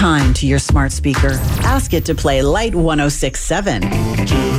kind to your smart speaker. Ask it to play Light 106.7.